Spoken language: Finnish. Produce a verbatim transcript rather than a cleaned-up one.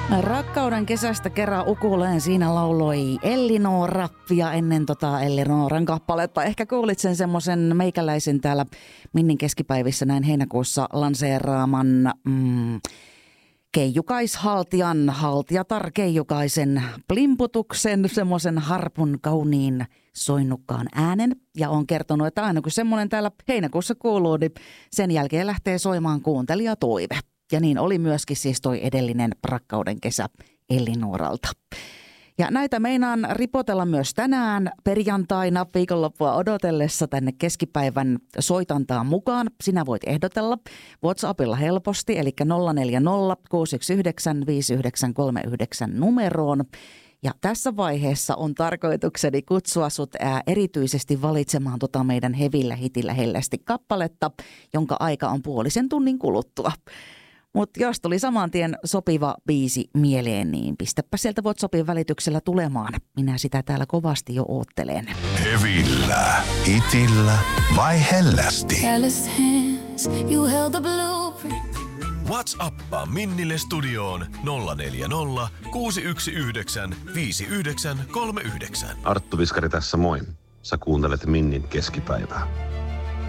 Rakkauden kesästä kerran ukuleen siinä lauloi Ellinora ja ennen tota Ellinoran kappaletta ehkä kuulit sen semmoisen meikäläisen täällä Minnin keskipäivissä näin heinäkuussa lanseeraaman mm, keijukaishaltijan, haltijatar keijukaisen plimputuksen, semmoisen harpun kauniin soinnukkaan äänen. Ja on kertonut, että aina kun semmoinen täällä heinäkuussa kuuluu, niin sen jälkeen lähtee soimaan kuuntelijatoive. Ja niin oli myöskin siis toi edellinen rakkauden kesä Ellinoralta. Ja näitä meinaan ripotella myös tänään perjantaina viikonloppua odotellessa tänne keskipäivän soitantaan mukaan. Sinä voit ehdotella WhatsAppilla helposti, eli nolla neljä nolla kuusi yksi yhdeksän viisi yhdeksän kolme yhdeksän numeroon. Ja tässä vaiheessa on tarkoitukseni kutsua sut ää, erityisesti valitsemaan tota meidän hevillä hitillä hellästi kappaletta, jonka aika on puolisen tunnin kuluttua. Mutta jos tuli saman tien sopiva biisi mieleen, niin pistäpä sieltä WhatsAppin välityksellä tulemaan. Minä sitä täällä kovasti jo oottelen. Hevillä, hitillä vai hellästi? WhatsAppaa Minnille studioon nolla neljä nolla kuusi yksi yhdeksän viisi yhdeksän kolme yhdeksän. Arttu Viskari tässä moi. Sä kuuntelet Minnin keskipäivää.